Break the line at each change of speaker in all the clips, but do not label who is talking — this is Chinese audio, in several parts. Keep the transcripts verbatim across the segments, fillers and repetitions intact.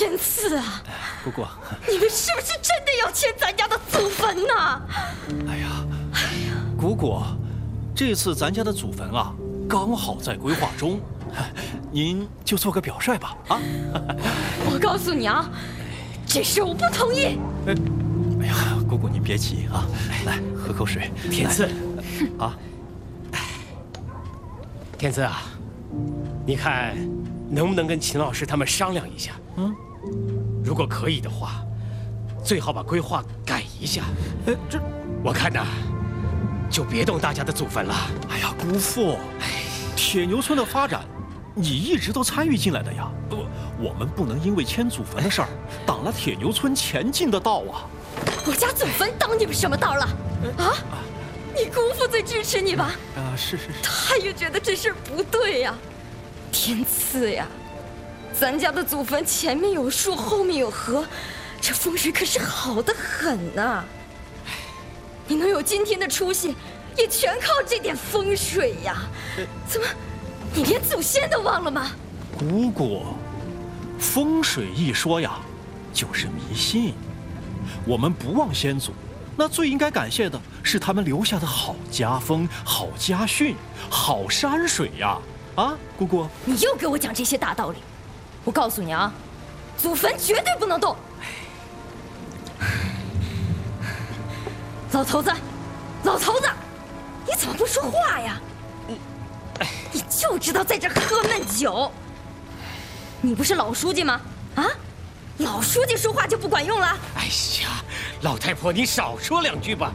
天赐啊，
姑姑，
你们是不是真的要迁咱家的祖坟呢？
哎呀，哎呀，姑姑，这次咱家的祖坟啊，刚好在规划中，您就做个表率吧，啊！
我告诉你啊，这事我不同意。
哎，哎呀，姑姑您别急啊，来喝口水。
天赐，
啊，
天赐啊，你看能不能跟秦老师他们商量一下？嗯，如果可以的话，最好把规划改一下。
哎，这
我看呐，就别动大家的祖坟了。
哎呀，姑父，铁牛村的发展，你一直都参与进来的呀。不，我们不能因为迁祖坟的事儿，挡了铁牛村前进的道啊。
我家祖坟挡你们什么道了？啊？你姑父最支持你吧？
啊，是是是。
他也觉得这事儿不对呀。天赐呀，咱家的祖坟前面有树，后面有河，这风水可是好得很呐。你能有今天的出息，也全靠这点风水呀。怎么，你连祖先都忘了吗？
姑姑，风水一说呀，就是迷信。我们不忘先祖，那最应该感谢的是他们留下的好家风、好家训、好山水呀！啊，姑姑，
你又给我讲这些大道理。我告诉你啊，祖坟绝对不能动。老头子，老头子，你怎么不说话呀？你，你就知道在这喝闷酒。你不是老书记吗？啊，老书记说话就不管用了？
哎呀，老太婆，你少说两句吧。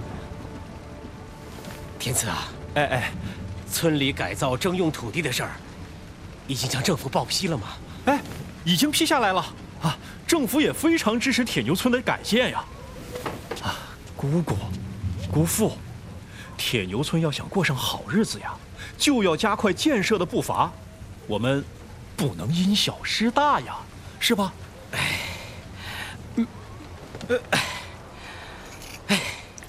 天赐啊，
哎哎，
村里改造征用土地的事儿，已经向政府报批了吗？
哎，已经批下来了啊！政府也非常支持铁牛村的改建呀。啊，姑姑，姑父，铁牛村要想过上好日子呀，就要加快建设的步伐，我们不能因小失大呀，是吧？哎，嗯，呃，
哎，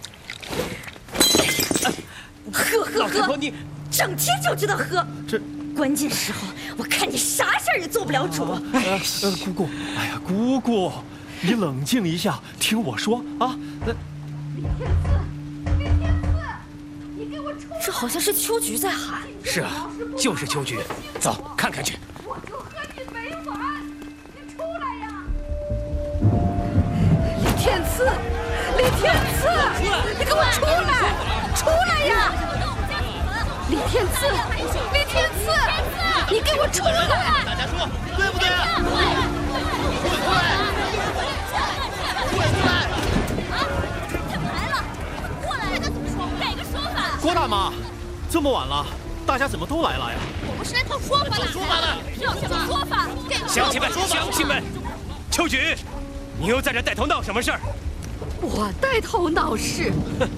喝喝
老太婆你
整天就知道喝。
这
关键时候，我看你啥事儿也做不了主。
呃呃，姑姑，哎呀，姑姑，你冷静一下，听我说啊。那
李天赐，李天赐，你给我出来！这好像是秋菊在喊。
是啊，就是秋菊，走，看看去。
我就和你没完，你出来呀！李天赐，李天赐，你给我出来，出来呀！李天赐，李天赐，你给我出来！
大家说对不对？出来！出来！出来！
啊！他们来了，过来！大家怎么说？改个说法。
郭大妈，这么晚了，大家怎么都来了呀？
我们是来讨说法的。
说法的，
要什么说法？
乡亲们，乡亲们，秋菊，你又在这带头闹什么事儿？
我带头闹事。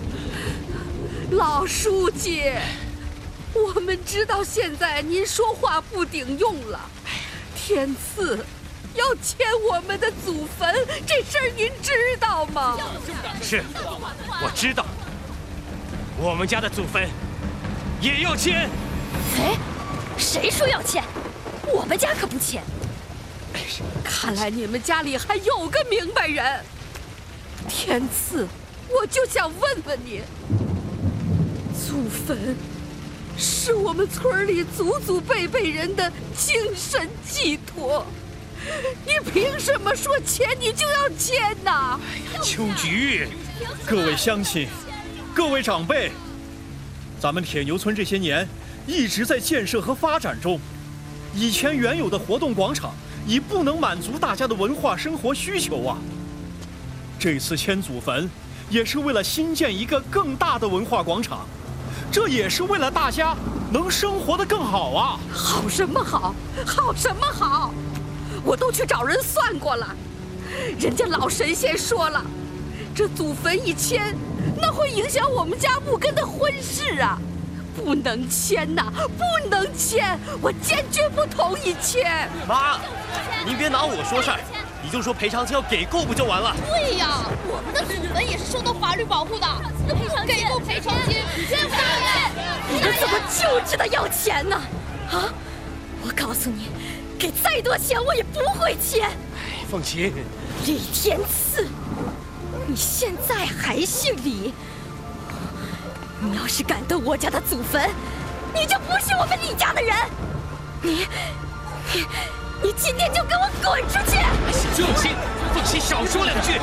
老书记，我们知道现在您说话不顶用了。天赐要迁我们的祖坟，这事儿您知道吗？
是，我知道。我们家的祖坟也要迁。
哎，谁说要迁？我们家可不迁。
看来你们家里还有个明白人。天赐，我就想问问你，祖坟是我们村里祖祖辈辈人的精神寄托，你凭什么说迁你就要迁呢？
哎呀，秋菊，
各位乡亲，各位长辈，咱们铁牛村这些年一直在建设和发展中，以前原有的活动广场已不能满足大家的文化生活需求啊。这次迁祖坟，也是为了新建一个更大的文化广场，这也是为了大家能生活得更好啊！
好什么好？好什么好？我都去找人算过了，人家老神仙说了，这祖坟一迁，那会影响我们家木根的婚事啊，不能迁呐，不能迁，我坚决不同意迁。
妈，您别拿我说事儿。你就说赔偿金要给够不就完了？
对呀，我们的祖坟也是受到法律保护的，赔偿给够赔偿金，对不对？
你们怎么就知道要钱呢？啊！我告诉你， 给再多钱我也不会签。
哎，凤琴，
李天赐，你现在还姓李？你要是敢动我家的祖坟，你就不是我们李家的人。你，你，你今天就给我滚出去！
凤琴，凤琴，少说两句。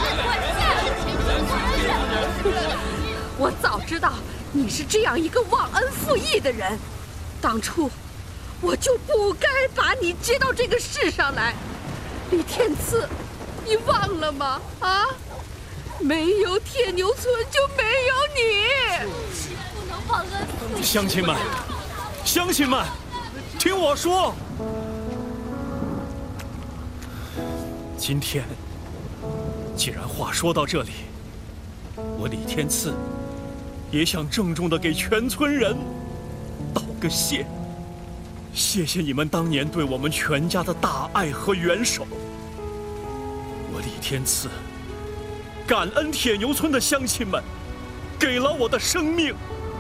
我早知道你是这样一个忘恩负义的人，当初我就不该把你接到这个世上来。李天赐，你忘了吗？啊，没有铁牛村就没有你。
不能忘恩负义。
乡亲们，乡亲们，听我说，今天既然话说到这里，我李天赐也想郑重地给全村人道个谢。谢谢你们当年对我们全家的大爱和援手。我李天赐感恩铁牛村的乡亲们给了我的生命。